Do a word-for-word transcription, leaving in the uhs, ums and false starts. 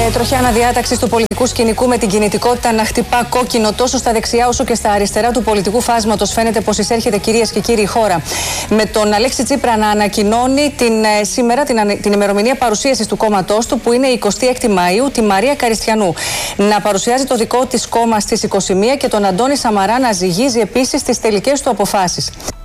τροχιά αναδιάταξη του πολιτικού σκηνικού με την κινητικότητα να χτυπά κόκκινο τόσο στα δεξιά όσο και στα αριστερά του πολιτικού φάσματος. Φαίνεται πως εισέρχεται, κυρίες και κύριοι, η χώρα. Με τον Αλέξη Τσίπρα να ανακοινώνει την, σήμερα την, την ημερομηνία παρουσίασης του κόμματός του, που είναι η εικοστή έκτη Μαΐου, τη Μαρία Καριστιανού. Να παρουσιάζει το δικό της κόμμα στις είκοσι μία και τον Αντώνη Σαμαρά να ζυγίζει επίσης τις τελικές του αποφάσεις.